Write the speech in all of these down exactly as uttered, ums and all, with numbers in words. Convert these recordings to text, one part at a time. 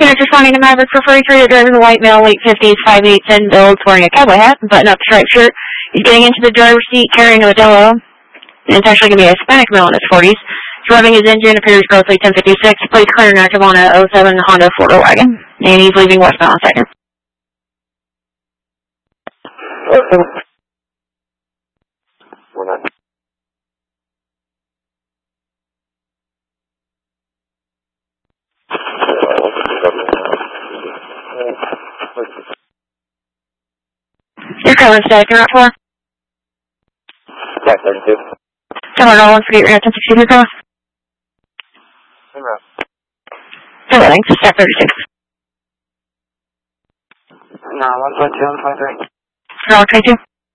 Units responding to Maverick for forty-three, the driver is a white male, late fifties, five eight, ten build, wearing a cowboy hat, button-up striped shirt. He's getting into the driver's seat carrying a Modelo. It's actually going to be a Hispanic male in his forties. He's revving his engine, appears grossly ten fifty-six, plates clear and active on a oh seven Honda four-door wagon. And he's leaving westbound on second. We're not. Your current static, you're not for? Stack thirty-two. Come on, all one forty-eight, you're at ten sixty-two, cross. Same route. Good running, stack thirty-six. No, one twenty-two, one twenty-three. You're on twenty-two.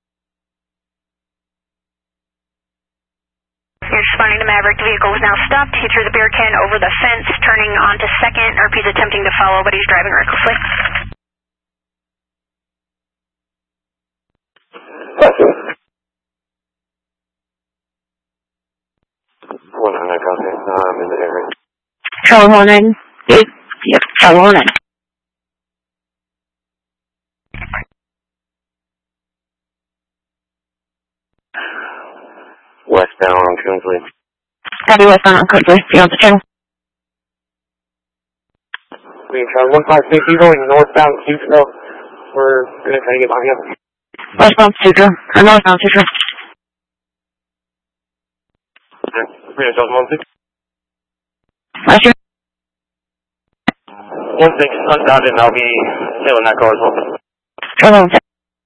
You're responding to Maverick. The vehicle is now stopped. He threw the beer can over the fence, turning onto second. R P's attempting to follow, but he's driving recklessly. One hundred, copy. No, I'm in the area. Charlie one nine. Yep, Charlie one nine. Westbound on Coonsley. Copy westbound on Coonsley. Be on the channel. We can try one five six, he's going northbound Sutro. We're going to try to get behind him. Westbound Sutro. Or northbound Sutro. three oh one six. Last year. one six, unbounded, and I'll be tailing that car as well. Charlie one six.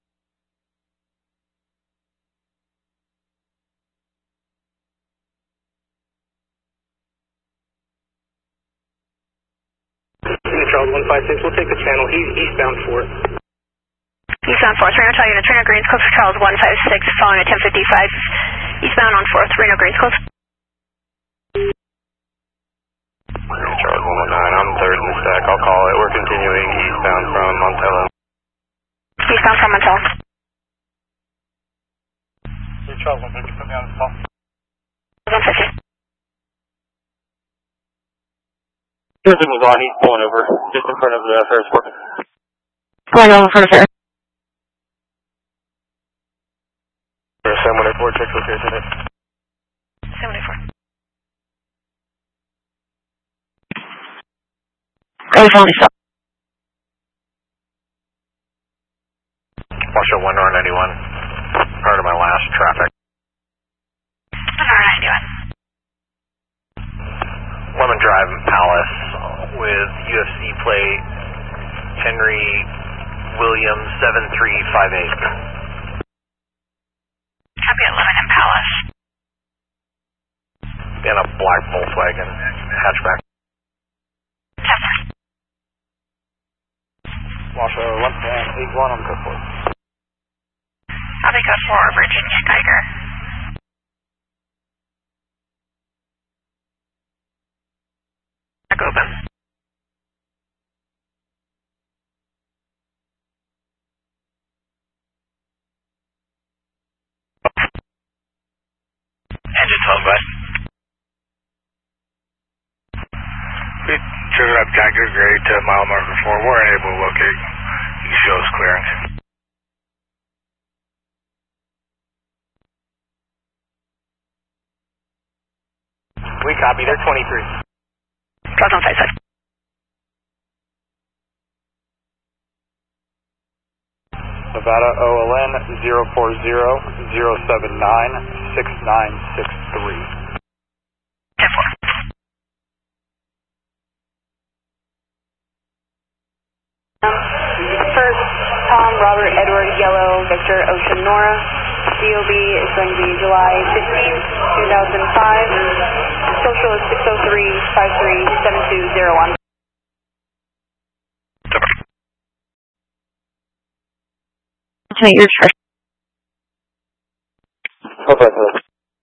Charles one five six, we'll take the channel. He's eastbound four. Eastbound fourth, Reno Italian, Trino Greens, close for Charles one five six, following at ten fifty-five. Eastbound on fourth, Reno Greens, close. Charles one one nine, I'm third in the stack. I'll call it. We're continuing eastbound from Montello. Eastbound from Montello. Charles one fifty, put me on the spot. one fifty. His signal's on, he's pulling over, just in front of the Ferris Port. Going on in front of Ferris. seven one four, check location. seven one four. Early felony stop. Watch out one R ninety-one, part of my last traffic. one R ninety-one. Lemon Drive in Palace with U F C plate Henry Williams seven three five eight. Copy at Lemon and Palace. In a black Volkswagen hatchback. Tesla. Washoe one eight one on code four. Copy code four, Virginia Geiger. Back open. Engine phone, bud. We triggered up Tiger grade to mile marker four. We're unable to locate. You can show us clearance. We copy. They're twenty-three. Close on side side. Nevada O L N zero four zero zero seven nine six nine six three. ten four. First, Tom, Robert, Edward, Yellow, Victor, Ocean, Nora. D O B is going to be July fifteenth, two thousand five. Social is six oh three five three seven two zero one. To make yours first. Okay, sir.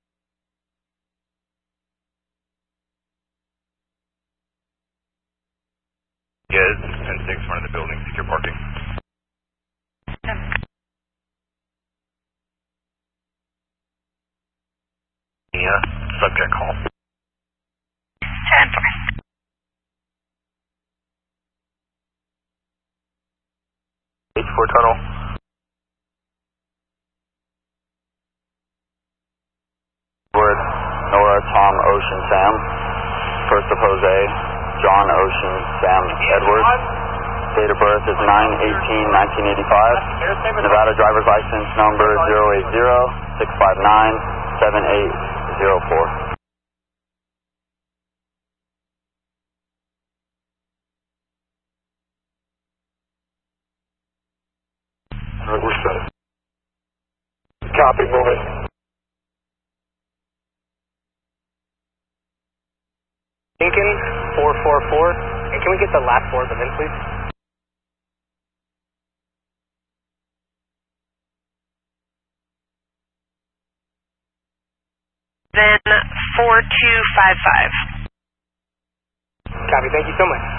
Good. ten six, front of the building, secure parking. Yeah, subject call. ten four. for tunnel. Wood, Nora, Tom, Ocean, Sam. First of Jose, John, Ocean, Sam, Edward. Date of birth is nine eighteen nineteen eighty-five. Nevada driver's license number zero eight zero six five nine seven eight zero four. Alright, we're set. Copy, moving. Lincoln, four four four. And can we get the last four of them in, please? Then four two five five. Copy, thank you so much.